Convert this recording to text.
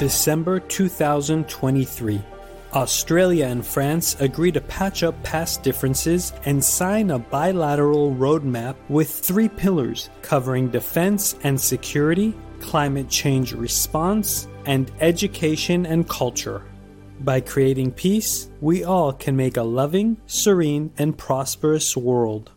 December 2023. Australia and France agree to patch up past differences and sign a bilateral roadmap with 3 pillars covering defense and security, climate change response, and education and culture. By creating peace, we all can make a loving, serene, and prosperous world.